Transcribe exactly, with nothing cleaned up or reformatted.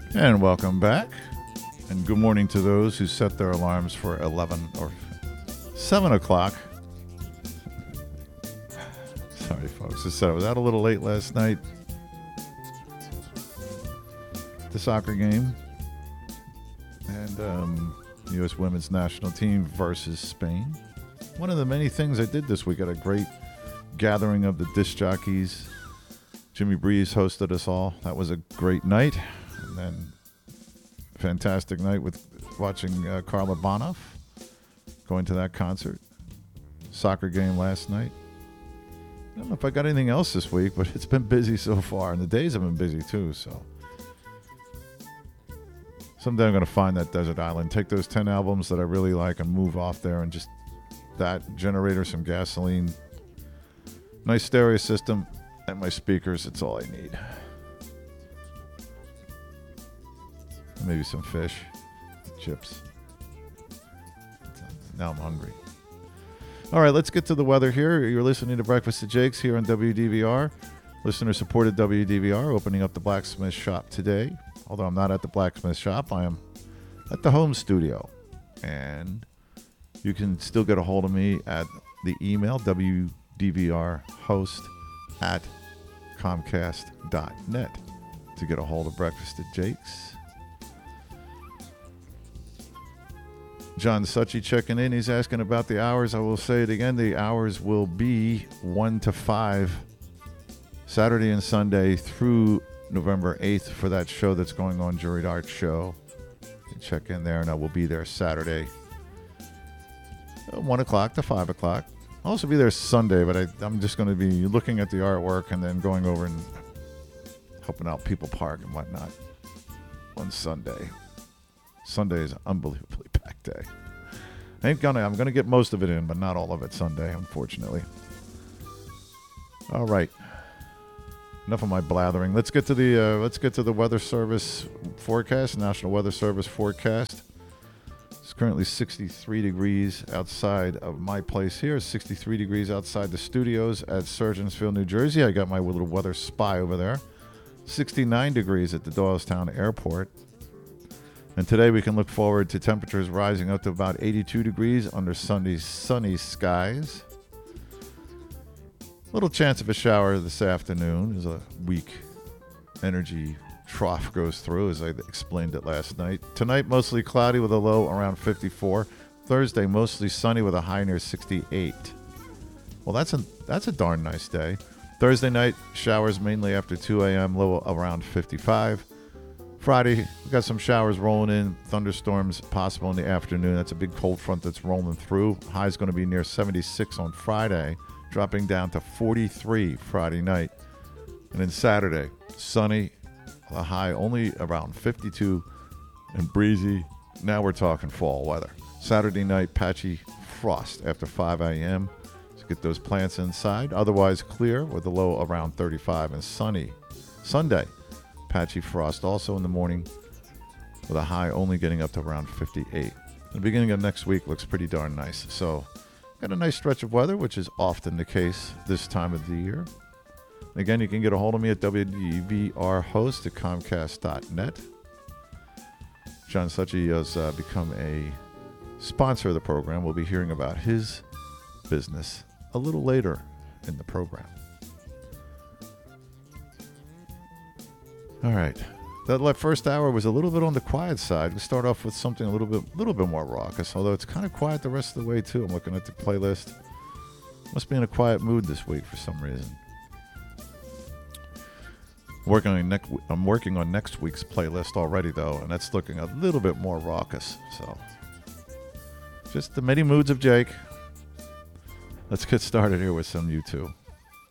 And welcome back. And good morning to those who set their alarms for eleven or seven o'clock. Sorry, folks. I said I was out a little late last night. The soccer game. And um, U S women's national team versus Spain. One of the many things I did this week. I had a great gathering of the disc jockeys. Jimmy Breeze hosted us all. That was a great night. And then fantastic night with watching uh, Carla Bonoff, going to that concert. Soccer game last night. I don't know if I got anything else this week, but it's been busy so far, and the days have been busy too. So someday I'm going to find that desert island, take those ten albums that I really like and move off there, and just that generator, some gasoline, nice stereo system, and my speakers. It's all I need. Maybe some fish, chips. Now I'm hungry. All right, let's get to the weather here. You're listening to Breakfast at Jake's here on W D V R. Listener-supported W D V R, opening up the blacksmith shop today. Although I'm not at the blacksmith shop, I am at the home studio. And you can still get a hold of me at the email, W D V R host at comcast dot net, to get a hold of Breakfast at Jake's. John Suchy checking in. He's asking about the hours. I will say it again. The hours will be one to five Saturday and Sunday through November eighth for that show that's going on, Juried Art Show. You check in there, and I will be there Saturday, one o'clock to five o'clock. I'll also be there Sunday, but I, I'm just going to be looking at the artwork and then going over and helping out People Park and whatnot on Sunday. Sunday is an unbelievably packed day. I ain't gonna. I'm gonna get most of it in, but not all of it Sunday, unfortunately. All right. Enough of my blathering. Let's get to the uh, let's get to the Weather Service forecast. National Weather Service forecast. It's currently sixty-three degrees outside of my place here. sixty-three degrees outside the studios at Surgeonsville, New Jersey. I got my little weather spy over there. sixty-nine degrees at the Doylestown Airport. And today we can look forward to temperatures rising up to about eighty-two degrees under sunny, sunny skies. Little chance of a shower this afternoon as a weak energy trough goes through, as I explained it last night. Tonight, mostly cloudy with a low around fifty-four. Thursday, mostly sunny with a high near sixty-eight. Well, that's a, that's a darn nice day. Thursday night, showers mainly after two a.m., low around fifty-five. Friday, we got some showers rolling in, thunderstorms possible in the afternoon. That's a big cold front that's rolling through. High is going to be near seventy-six on Friday, dropping down to forty-three Friday night. And then Saturday, sunny, a high only around fifty-two and breezy. Now we're talking fall weather. Saturday night, patchy frost after five a.m. to get those plants inside. Otherwise clear with a low around thirty-five and sunny. Sunday, patchy frost also in the morning with a high only getting up to around fifty-eight. The beginning of next week looks pretty darn nice. So got a nice stretch of weather, which is often the case this time of the year. Again, you can get a hold of me at W D V R host at comcast dot net. John Suchy has uh, become a sponsor of the program. We'll be hearing about his business a little later in the program. All right. That first hour was a little bit on the quiet side. We start off with something a little bit little bit more raucous, although it's kind of quiet the rest of the way, too. I'm looking at the playlist. Must be in a quiet mood this week for some reason. Working on next, I'm working on next week's playlist already, though, and that's looking a little bit more raucous. So, just the many moods of Jake. Let's get started here with some U two.